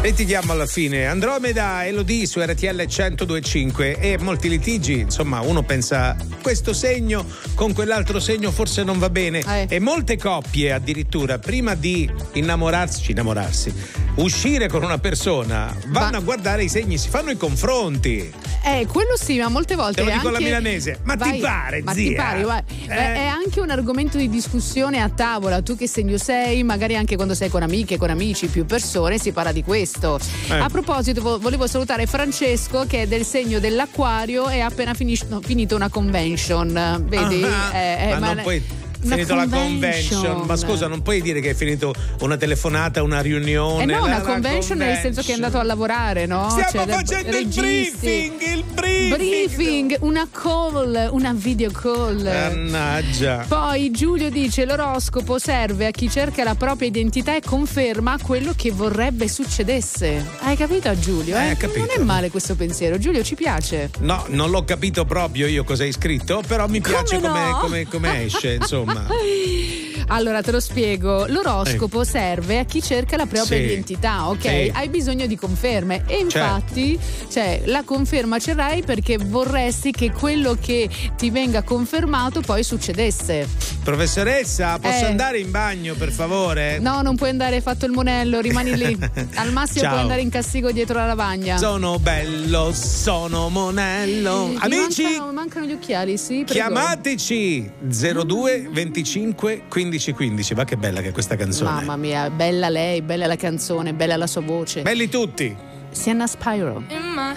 Litighiamo alla fine. Andromeda e Elodie su RTL 102.5 e molti litigi, insomma, uno pensa questo segno con quell'altro segno forse non va bene e molte coppie addirittura prima di innamorarsi, uscire con una persona vanno a guardare i segni, si fanno i confronti. Quello sì, ma molte volte te lo dico anche... la milanese, ma ti pare, ma zia? Ti pare, è anche un argomento di discussione a tavola. Tu che segno sei? Magari anche quando sei con amiche, con amici, più persone, si parla di questo. A proposito, volevo salutare Francesco, che è del segno dell'Acquario e ha appena finito una convention. Vedi? Ma non puoi... Finito la convention, ma scusa, non puoi dire che è finito una telefonata, una riunione? No, una convention nel senso che è andato a lavorare, no? Stiamo facendo il briefing, una call, una video call. Mannaggia. Poi Giulio dice: l'oroscopo serve a chi cerca la propria identità e conferma quello che vorrebbe succedesse. Hai capito, Giulio? Capito. Non è male questo pensiero, Giulio, ci piace. No, non l'ho capito proprio io cosa hai scritto, però mi piace come esce, insomma. Allora te lo spiego. L'oroscopo serve a chi cerca la propria identità, ok? Sì. Hai bisogno di conferme e infatti la conferma ce l'hai perché vorresti che quello che ti venga confermato poi succedesse. Professoressa, posso andare in bagno per favore? No, non puoi andare, hai fatto il monello, rimani lì. Al massimo puoi andare in castigo dietro la lavagna. Sono bello, sono monello. Amici, mancano gli occhiali, sì, prego. Chiamateci 02 25 15 15. Va che bella che è questa canzone. Mamma mia, bella lei, bella la canzone, bella la sua voce. Belli tutti. Sienna Spyro. In my